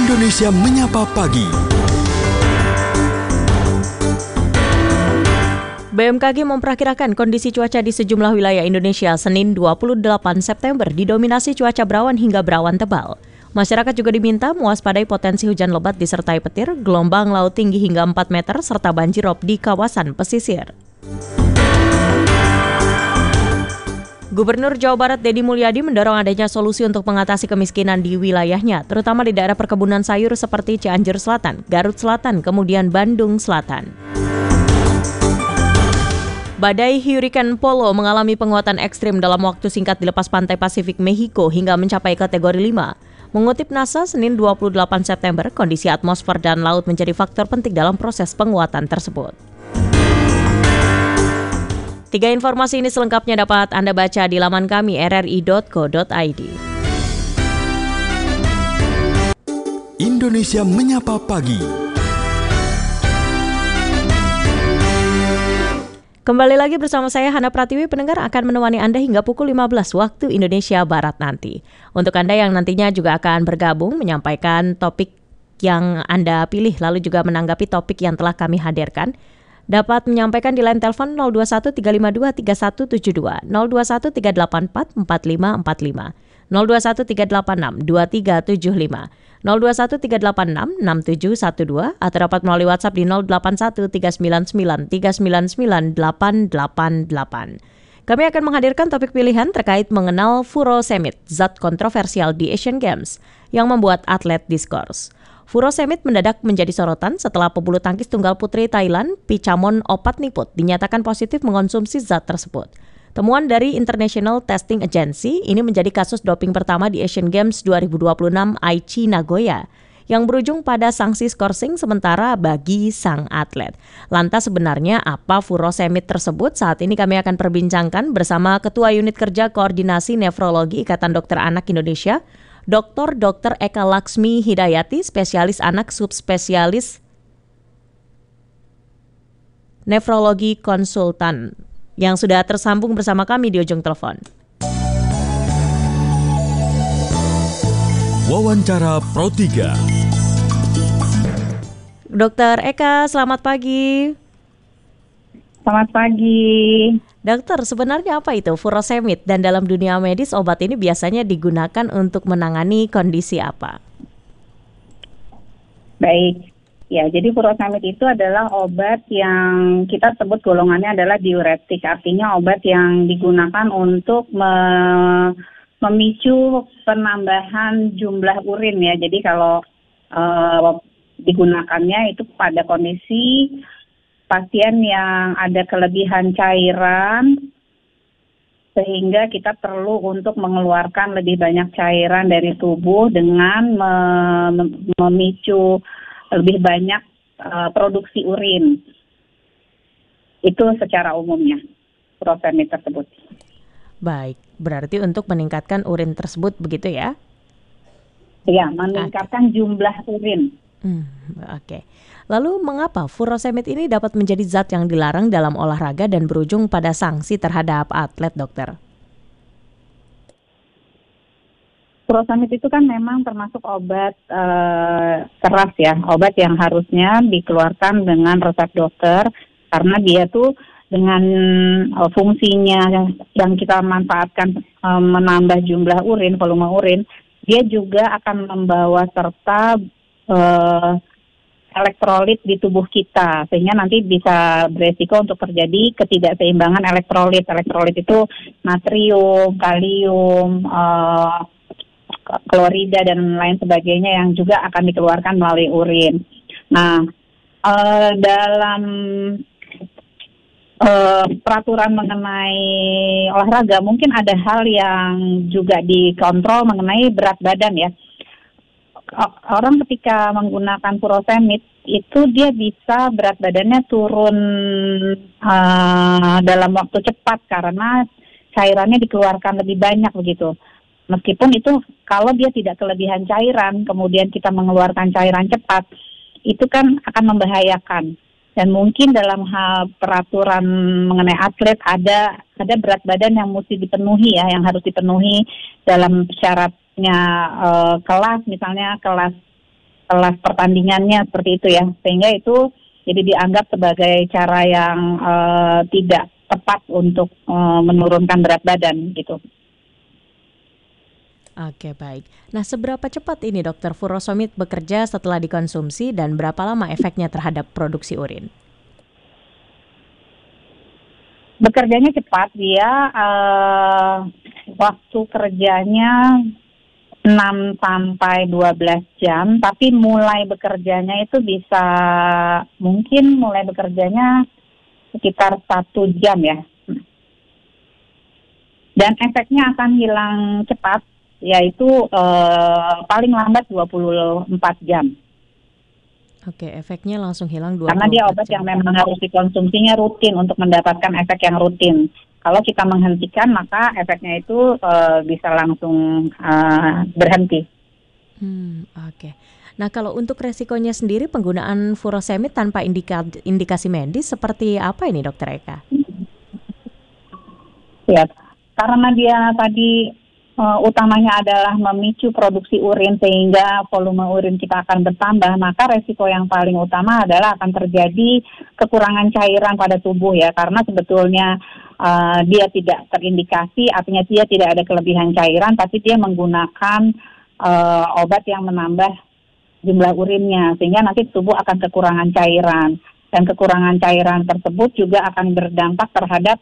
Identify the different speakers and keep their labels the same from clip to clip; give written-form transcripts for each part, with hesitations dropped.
Speaker 1: Indonesia Menyapa Pagi.
Speaker 2: BMKG memperkirakan kondisi cuaca di sejumlah wilayah Indonesia Senin 28 September didominasi cuaca berawan hingga berawan tebal. Masyarakat juga diminta mewaspadai potensi hujan lebat disertai petir, gelombang laut tinggi hingga 4 meter, serta banjirop di kawasan pesisir. Gubernur Jawa Barat Deddy Mulyadi mendorong adanya solusi untuk mengatasi kemiskinan di wilayahnya, terutama di daerah perkebunan sayur seperti Cianjur Selatan, Garut Selatan, kemudian Bandung Selatan. Badai Hurricane Polo mengalami penguatan ekstrim dalam waktu singkat di lepas pantai Pasifik Meksiko hingga mencapai kategori 5. Mengutip NASA, Senin 28 September, kondisi atmosfer dan laut menjadi faktor penting dalam proses penguatan tersebut. 3 informasi ini selengkapnya dapat Anda baca di laman kami rri.co.id.
Speaker 1: Indonesia Menyapa Pagi.
Speaker 2: Kembali lagi bersama saya Hana Pratiwi, pendengar akan menemani Anda hingga pukul 15 waktu Indonesia Barat nanti. Untuk Anda yang nantinya juga akan bergabung menyampaikan topik yang Anda pilih lalu juga menanggapi topik yang telah kami hadirkan, dapat menyampaikan di line telepon 021 352 3172, 021 384 4545, 021 386 2375, 021 386 6712 atau dapat melalui WhatsApp di 081 399 399 888. Kami akan menghadirkan topik pilihan terkait mengenal furosemid, zat kontroversial di Asian Games yang membuat atlet diskors. Furosemid mendadak menjadi sorotan setelah pebulu tangkis tunggal putri Thailand, Pichamon Opatniput, dinyatakan positif mengonsumsi zat tersebut. Temuan dari International Testing Agency ini menjadi kasus doping pertama di Asian Games 2026 Aichi Nagoya yang berujung pada sanksi skorsing sementara bagi sang atlet. Lantas sebenarnya apa furosemid tersebut? Saat ini kami akan perbincangkan bersama Ketua Unit Kerja Koordinasi Nefrologi Ikatan Dokter Anak Indonesia, Dr. Eka Laksmi Hidayati, spesialis anak subspesialis nefrologi konsultan, yang sudah tersambung bersama kami di ujung telepon.
Speaker 1: Wawancara Pro 3.
Speaker 2: Dokter Eka, selamat pagi.
Speaker 3: Selamat pagi.
Speaker 2: Dokter, sebenarnya apa itu furosemid dan dalam dunia medis obat ini biasanya digunakan untuk menangani kondisi apa?
Speaker 3: Baik, ya jadi furosemid itu adalah obat yang kita sebut golongannya adalah diuretik, artinya obat yang digunakan untuk memicu penambahan jumlah urin ya. Jadi kalau digunakannya itu pada kondisi pasien yang ada kelebihan cairan sehingga kita perlu untuk mengeluarkan lebih banyak cairan dari tubuh dengan memicu lebih banyak produksi urin. Itu secara umumnya furosemid tersebut.
Speaker 2: Baik, berarti untuk meningkatkan urin tersebut begitu ya?
Speaker 3: Ya, meningkatkan jumlah urin.
Speaker 2: Oke. Lalu mengapa furosemid ini dapat menjadi zat yang dilarang dalam olahraga dan berujung pada sanksi terhadap atlet, dokter?
Speaker 3: Furosemid itu kan memang termasuk obat keras ya, obat yang harusnya dikeluarkan dengan resep dokter karena dia tuh dengan fungsinya yang kita manfaatkan menambah jumlah urin, volume urin, dia juga akan membawa serta elektrolit di tubuh kita sehingga nanti bisa beresiko untuk terjadi ketidakseimbangan elektrolit. Elektrolit itu natrium, kalium, klorida dan lain sebagainya yang juga akan dikeluarkan melalui urin. Nah, dalam peraturan mengenai olahraga mungkin ada hal yang juga dikontrol mengenai berat badan ya. Orang ketika menggunakan furosemid itu dia bisa berat badannya turun dalam waktu cepat karena cairannya dikeluarkan lebih banyak begitu. Meskipun itu kalau dia tidak kelebihan cairan, kemudian kita mengeluarkan cairan cepat, itu kan akan membahayakan. Dan mungkin dalam hal peraturan mengenai atlet ada berat badan yang mesti dipenuhi ya, yang harus dipenuhi dalam syaratnya kelas, misalnya kelas kelas pertandingannya seperti itu ya, sehingga itu jadi dianggap sebagai cara yang tidak tepat untuk menurunkan berat badan gitu.
Speaker 2: Oke, baik. Nah, seberapa cepat ini dokter furosemid bekerja setelah dikonsumsi dan berapa lama efeknya terhadap produksi urin?
Speaker 3: Bekerjanya cepat, dia waktu kerjanya 6 sampai 12 jam, tapi mulai bekerjanya itu bisa mungkin mulai bekerjanya sekitar 1 jam ya. Dan efeknya akan hilang cepat, yaitu paling lambat 24 jam.
Speaker 2: Oke, efeknya langsung hilang 24
Speaker 3: Karena dia obat
Speaker 2: jam.
Speaker 3: yang memang harus dikonsumsinya rutin untuk mendapatkan efek yang rutin. Kalau kita menghentikan, maka efeknya itu bisa langsung berhenti.
Speaker 2: Oke. Nah, kalau untuk resikonya sendiri penggunaan furosemid tanpa indikasi medis seperti apa ini, Dokter Eka?
Speaker 3: Ya, karena dia tadi utamanya adalah memicu produksi urin sehingga volume urin kita akan bertambah, maka resiko yang paling utama adalah akan terjadi kekurangan cairan pada tubuh ya, karena sebetulnya dia tidak terindikasi, artinya dia tidak ada kelebihan cairan, tapi dia menggunakan obat yang menambah jumlah urinnya, sehingga nanti tubuh akan kekurangan cairan, dan kekurangan cairan tersebut juga akan berdampak terhadap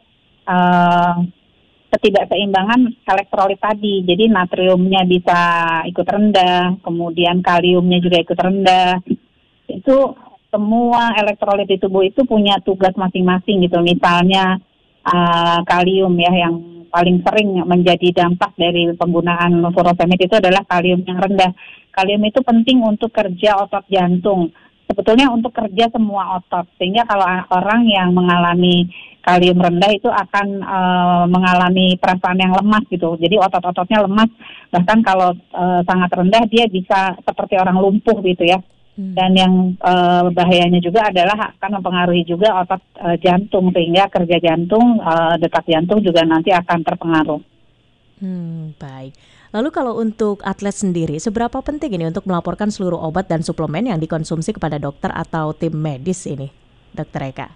Speaker 3: ketidakseimbangan elektrolit tadi. Jadi natriumnya bisa ikut rendah, kemudian kaliumnya juga ikut rendah. Itu semua elektrolit di tubuh itu punya tugas masing-masing gitu. Misalnya kalium ya, yang paling sering menjadi dampak dari penggunaan furosemid itu adalah kalium yang rendah. Kalium itu penting untuk kerja otot jantung. Sebetulnya untuk kerja semua otot. Sehingga kalau orang yang mengalami kalium rendah itu akan mengalami perasaan yang lemas gitu. Jadi otot-ototnya lemas. Bahkan kalau sangat rendah dia bisa seperti orang lumpuh gitu ya. Dan yang bahayanya juga adalah akan mempengaruhi juga otot jantung. Sehingga kerja jantung, detak jantung juga nanti akan terpengaruh.
Speaker 2: Baik. Lalu kalau untuk atlet sendiri, seberapa penting ini untuk melaporkan seluruh obat dan suplemen yang dikonsumsi kepada dokter atau tim medis ini, Dokter Eka?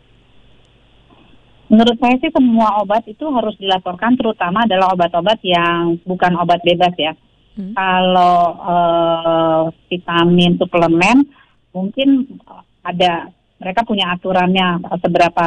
Speaker 3: Menurut saya sih semua obat itu harus dilaporkan, terutama adalah obat-obat yang bukan obat bebas ya. Kalau vitamin suplemen mungkin ada, mereka punya aturannya seberapa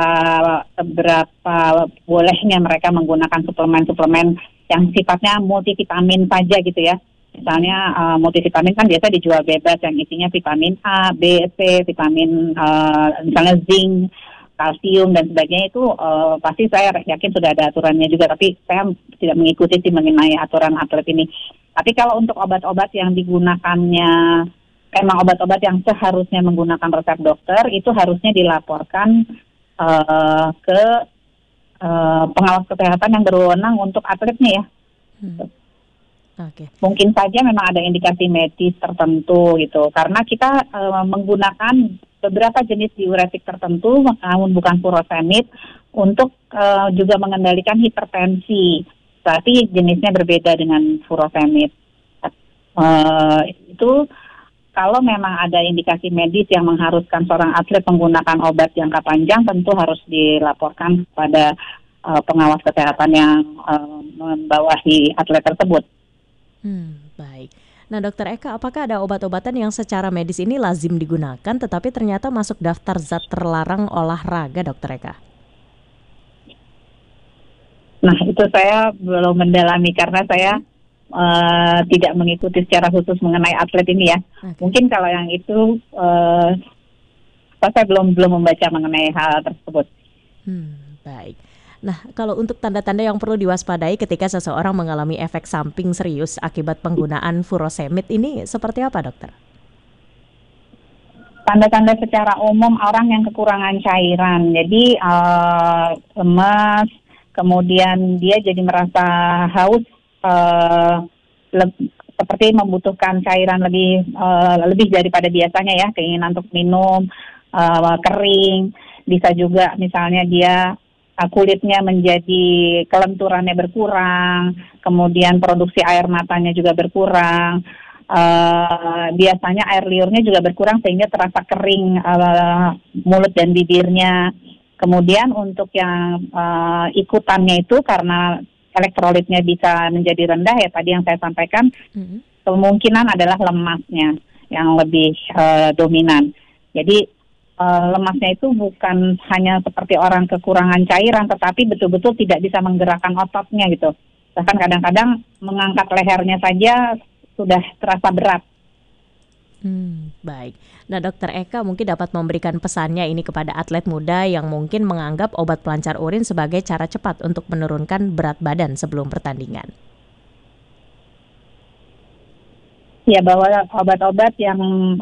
Speaker 3: bolehnya mereka menggunakan suplemen-suplemen yang sifatnya multivitamin saja gitu ya. Misalnya multivitamin kan biasa dijual bebas yang isinya vitamin A, B, C, vitamin misalnya zinc, kalsium dan sebagainya itu pasti saya yakin sudah ada aturannya juga, tapi saya tidak mengikuti mengenai aturan atlet ini. Tapi kalau untuk obat-obat yang digunakannya emang obat-obat yang seharusnya menggunakan resep dokter, itu harusnya dilaporkan ke pengawas kesehatan yang berwenang untuk atletnya ya.
Speaker 2: Okay.
Speaker 3: Mungkin saja memang ada indikasi medis tertentu gitu, karena kita menggunakan beberapa jenis diuretik tertentu, namun bukan furosemid, untuk juga mengendalikan hipertensi. Tapi jenisnya berbeda dengan furosemid. Itu kalau memang ada indikasi medis yang mengharuskan seorang atlet menggunakan obat jangka panjang, tentu harus dilaporkan kepada pengawas kesehatan yang membawahi atlet tersebut.
Speaker 2: Baik. Nah, Dokter Eka, apakah ada obat-obatan yang secara medis ini lazim digunakan, tetapi ternyata masuk daftar zat terlarang olahraga, Dokter Eka?
Speaker 3: Nah, itu saya belum mendalami karena saya tidak mengikuti secara khusus mengenai atlet ini ya. Okay. Mungkin kalau yang itu saya belum membaca mengenai hal tersebut.
Speaker 2: Baik. Nah, kalau untuk tanda-tanda yang perlu diwaspadai ketika seseorang mengalami efek samping serius akibat penggunaan furosemid ini seperti apa, dokter?
Speaker 3: Tanda-tanda secara umum orang yang kekurangan cairan, jadi lemas, kemudian dia jadi merasa haus, seperti membutuhkan cairan lebih daripada biasanya ya, keinginan untuk minum, kering, bisa juga misalnya dia kulitnya menjadi kelenturannya berkurang, kemudian produksi air matanya juga berkurang, Biasanya air liurnya juga berkurang sehingga terasa kering mulut dan bibirnya. Kemudian untuk yang ikutannya itu karena elektrolitnya bisa menjadi rendah ya tadi yang saya sampaikan, kemungkinan adalah lemasnya yang lebih dominan. Jadi lemasnya itu bukan hanya seperti orang kekurangan cairan, tetapi betul-betul tidak bisa menggerakkan ototnya gitu. Bahkan kadang-kadang mengangkat lehernya saja sudah terasa berat.
Speaker 2: Baik. Nah, Dokter Eka mungkin dapat memberikan pesannya ini kepada atlet muda yang mungkin menganggap obat pelancar urin sebagai cara cepat untuk menurunkan berat badan sebelum pertandingan.
Speaker 3: Ya, bahwa obat-obat yang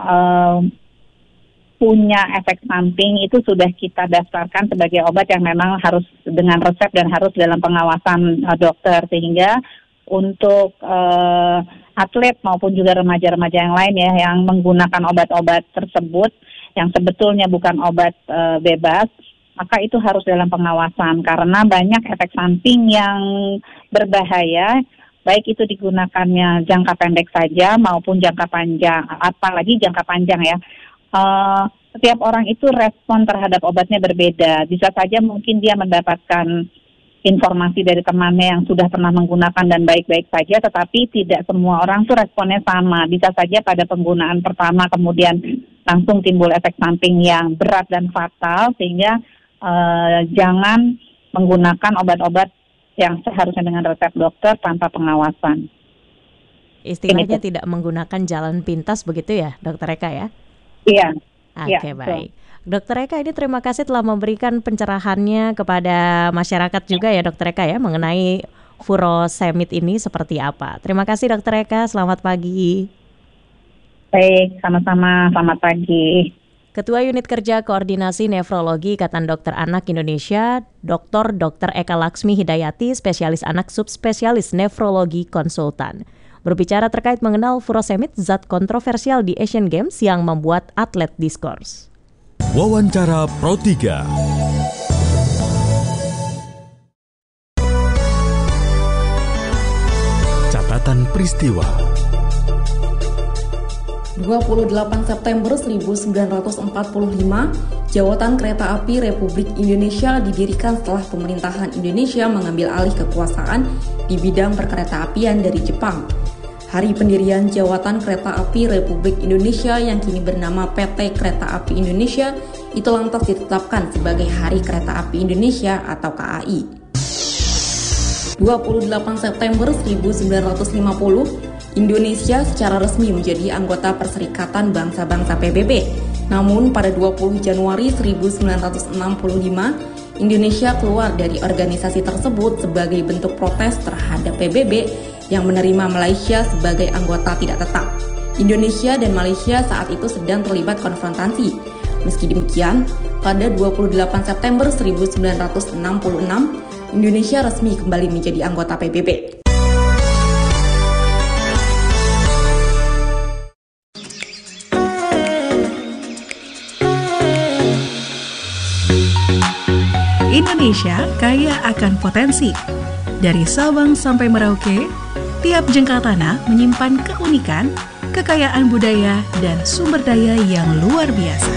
Speaker 3: punya efek samping itu sudah kita daftarkan sebagai obat yang memang harus dengan resep dan harus dalam pengawasan dokter, sehingga untuk atlet maupun juga remaja-remaja yang lain ya yang menggunakan obat-obat tersebut yang sebetulnya bukan obat bebas, maka itu harus dalam pengawasan karena banyak efek samping yang berbahaya, baik itu digunakannya jangka pendek saja maupun jangka panjang, apalagi jangka panjang ya. Setiap orang itu respon terhadap obatnya berbeda. Bisa saja mungkin dia mendapatkan informasi dari temannya yang sudah pernah menggunakan dan baik-baik saja, tetapi tidak semua orang tuh responnya sama. Bisa saja pada penggunaan pertama kemudian langsung timbul efek samping yang berat dan fatal, sehingga jangan menggunakan obat-obat yang seharusnya dengan resep dokter tanpa pengawasan.
Speaker 2: Istilahnya tidak menggunakan jalan pintas begitu ya, Dokter Eka ya?
Speaker 3: Iya.
Speaker 2: Oke, baik. Dokter Eka, ini terima kasih telah memberikan pencerahannya kepada masyarakat juga ya Dokter Eka ya mengenai furosemid ini seperti apa. Terima kasih Dokter Eka, selamat pagi.
Speaker 3: Baik, sama-sama, selamat pagi.
Speaker 2: Ketua Unit Kerja Koordinasi Nefrologi Ikatan Dokter Anak Indonesia, Dr. Eka Laksmi Hidayati, spesialis anak subspesialis nefrologi konsultan, berbicara terkait mengenal furosemid, zat kontroversial di Asian Games yang membuat atlet diskors.
Speaker 1: Wawancara Pro 3. Catatan peristiwa.
Speaker 4: 28 September 1945, Jawatan Kereta Api Republik Indonesia didirikan setelah pemerintahan Indonesia mengambil alih kekuasaan di bidang perkeretaapian dari Jepang. Hari pendirian Jawatan Kereta Api Republik Indonesia yang kini bernama PT Kereta Api Indonesia itu lantas ditetapkan sebagai Hari Kereta Api Indonesia atau KAI. 28 September 1950, Indonesia secara resmi menjadi anggota Perserikatan Bangsa-Bangsa PBB. Namun pada 20 Januari 1965, Indonesia keluar dari organisasi tersebut sebagai bentuk protes terhadap PBB yang menerima Malaysia sebagai anggota tidak tetap. Indonesia dan Malaysia saat itu sedang terlibat konfrontasi. Meski demikian, pada 28 September 1966, Indonesia resmi kembali menjadi anggota PBB.
Speaker 5: Indonesia kaya akan potensi. Dari Sabang sampai Merauke, tiap jengkal tanah menyimpan keunikan, kekayaan budaya, dan sumber daya yang luar biasa.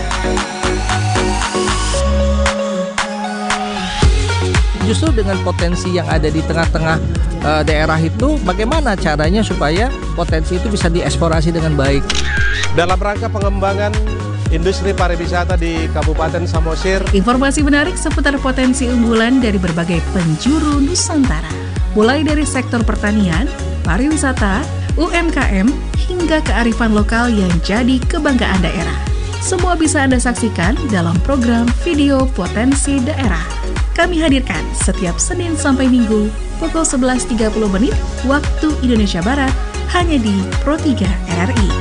Speaker 6: Justru dengan potensi yang ada di tengah-tengah daerah itu, bagaimana caranya supaya potensi itu bisa dieksplorasi dengan baik?
Speaker 7: Dalam rangka pengembangan industri pariwisata di Kabupaten Samosir.
Speaker 5: Informasi menarik seputar potensi unggulan dari berbagai penjuru Nusantara. Mulai dari sektor pertanian, pariwisata, UMKM, hingga kearifan lokal yang jadi kebanggaan daerah. Semua bisa Anda saksikan dalam program Video Potensi Daerah. Kami hadirkan setiap Senin sampai Minggu pukul 11.30 waktu Indonesia Barat hanya di Pro 3 RRI.